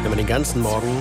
Wenn man den ganzen Morgen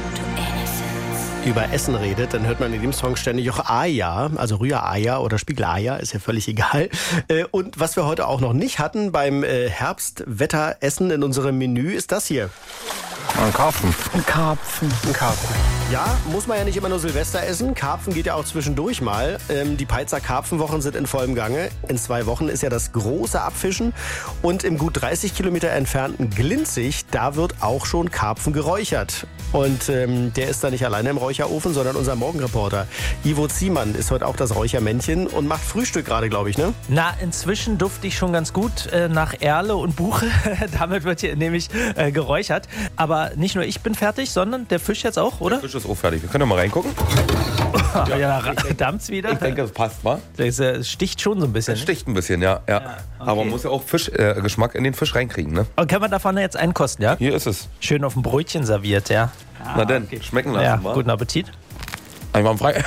über Essen redet, dann hört man in dem Song ständig auch Aja, also Rührei oder Spiegelei, ist ja völlig egal. Und was wir heute auch noch nicht hatten beim Herbstwetteressen in unserem Menü, ist das hier. Ein Karpfen. Ein Karpfen. Ein Karpfen. Ja, muss man ja nicht immer nur Silvester essen. Karpfen geht ja auch zwischendurch mal. Die Peitzer Karpfenwochen sind in vollem Gange. In 2 Wochen ist ja das große Abfischen. Und im gut 30 Kilometer entfernten Glinzig, da wird auch schon Karpfen geräuchert. Und der ist da nicht alleine im Räucherofen, sondern unser Morgenreporter Ivo Ziemann ist heute auch das Räuchermännchen und macht Frühstück gerade, glaube ich, ne? Na, inzwischen dufte ich schon ganz gut nach Erle und Buche. Damit wird hier nämlich geräuchert. Aber nicht nur ich bin fertig, sondern der Fisch jetzt auch, oder? Der Fisch ist auch fertig. Wir können ja mal reingucken. Ja, dampft's wieder. Ich denke, das passt, wa? Das sticht schon so ein bisschen. Es sticht ein bisschen, ja. Okay. Aber man muss ja auch Geschmack in den Fisch reinkriegen, ne? Und können wir davon jetzt einen kosten, ja? Hier ist es. Schön auf dem Brötchen serviert, ja. Na denn, schmecken lassen, Ja, wa? guten Appetit. Einwandfrei.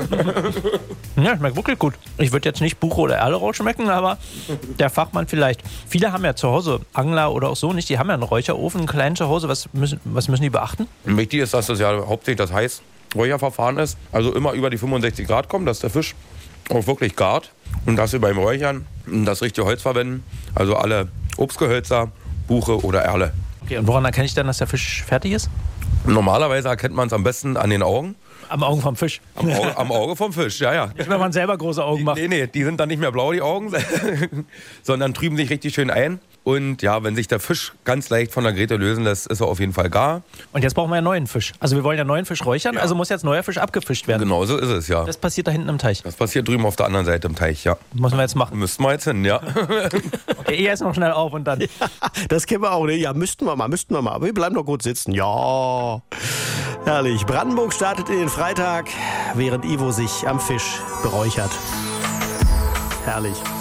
Ja, schmeckt wirklich gut. Ich würde jetzt nicht Buche oder Erle rausschmecken, aber der Fachmann vielleicht. Viele haben ja zu Hause, Angler oder auch so nicht, die haben ja einen Räucherofen, einen kleinen zu Hause. Was müssen die beachten? Wichtig ist, dass das ja hauptsächlich das Heißräucherverfahren ist. Also immer über die 65 Grad kommen, dass der Fisch auch wirklich gart. Und dass wir beim Räuchern das richtige Holz verwenden. Also alle Obstgehölzer, Buche oder Erle. Okay, und woran erkenne ich dann, dass der Fisch fertig ist? Normalerweise erkennt man es am besten an den Augen. Am Augen vom Fisch. Am Auge vom Fisch, ja. Nicht, wenn man selber große Augen macht. Nee, die sind dann nicht mehr blau, die Augen, sondern trüben sich richtig schön ein. Und ja, wenn sich der Fisch ganz leicht von der Gräte lösen lässt, ist er auf jeden Fall gar. Und jetzt brauchen wir ja neuen Fisch. Also wir wollen ja neuen Fisch räuchern, also muss jetzt neuer Fisch abgefischt werden. Genau so ist es, ja. Das passiert da hinten im Teich. Das passiert drüben auf der anderen Seite im Teich, ja. Müssen wir jetzt machen. Müssten wir jetzt hin, ja. Okay, ihr erst noch schnell auf und dann. Ja, das kennen wir auch, ne? Ja, müssten wir mal. Aber wir bleiben doch gut sitzen. Ja. Herrlich. Brandenburg startet in den Freitag, während Ivo sich am Fisch beräuchert. Herrlich.